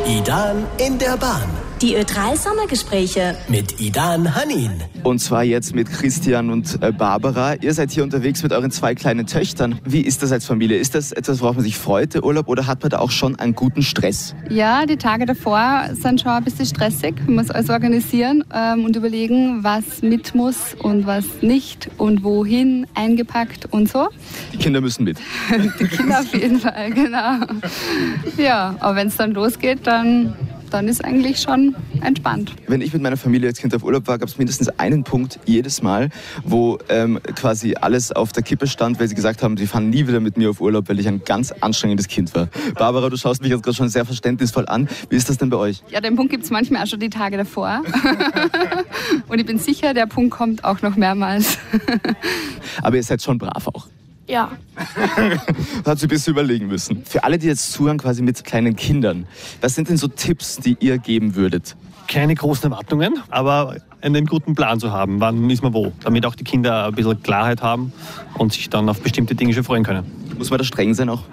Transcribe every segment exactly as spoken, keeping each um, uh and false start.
Idan in der Bahn. Die Ö drei Sommergespräche Mit Idan Hanin. Und zwar jetzt mit Christian und äh, Barbara. Ihr seid hier unterwegs mit euren zwei kleinen Töchtern. Wie ist das als Familie? Ist das etwas, worauf man sich freut, der Urlaub, oder hat man da auch schon einen guten Stress? Ja, die Tage davor sind schon ein bisschen stressig. Man muss alles organisieren ähm, und überlegen, was mit muss und was nicht und wohin eingepackt und so. Die Kinder müssen mit. Die Kinder auf jeden Fall, genau. Ja, aber wenn es dann losgeht, dann... dann ist eigentlich schon entspannt. Wenn ich mit meiner Familie als Kind auf Urlaub war, gab es mindestens einen Punkt jedes Mal, wo ähm, quasi alles auf der Kippe stand, weil sie gesagt haben, sie fahren nie wieder mit mir auf Urlaub, weil ich ein ganz anstrengendes Kind war. Barbara, du schaust mich jetzt gerade schon sehr verständnisvoll an. Wie ist das denn bei euch? Ja, den Punkt gibt es manchmal auch schon die Tage davor. Und ich bin sicher, der Punkt kommt auch noch mehrmals. Aber ihr seid schon brav auch. Ja. Hat sie ein bisschen überlegen müssen. Für alle, die jetzt zuhören, quasi mit kleinen Kindern, was sind denn so Tipps, die ihr geben würdet? Keine großen Erwartungen, aber einen guten Plan zu haben, wann ist man wo, damit auch die Kinder ein bisschen Klarheit haben und sich dann auf bestimmte Dinge schon freuen können. Muss man da streng sein auch?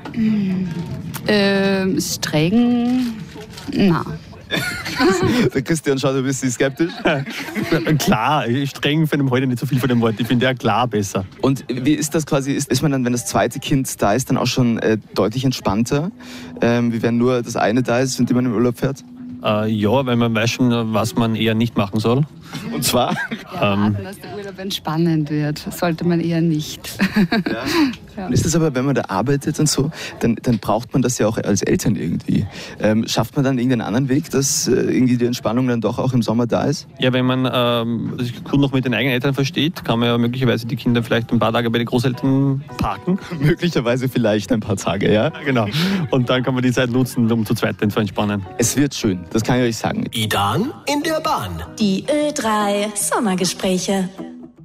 Ähm, streng? Na. Der Christian schaut ein bisschen skeptisch. Klar, streng finde ich heute nicht so viel von dem Wort. Ich finde ja klar besser. Und wie ist das quasi, ist, ist man dann, wenn das zweite Kind da ist, dann auch schon äh, deutlich entspannter? Ähm, wie wenn nur das eine da ist, wenn man im Urlaub fährt? Äh, ja, weil man weiß schon, was man eher nicht machen soll. Und zwar? Ja, warten, dass der Urlaub entspannend wird. Sollte man eher nicht. Ja. Ja. Ist das aber, wenn man da arbeitet und so, dann, dann braucht man das ja auch als Eltern irgendwie. Ähm, schafft man dann irgendeinen anderen Weg, dass äh, irgendwie die Entspannung dann doch auch im Sommer da ist? Ja, wenn man ähm, sich gut noch mit den eigenen Eltern versteht, kann man ja möglicherweise die Kinder vielleicht ein paar Tage bei den Großeltern parken. Möglicherweise vielleicht ein paar Tage, ja. Genau. Und dann kann man die Zeit nutzen, um zu zweit zu entspannen. Es wird schön, das kann ich euch sagen. Idan in der Bahn. Die Ö drei Sommergespräche.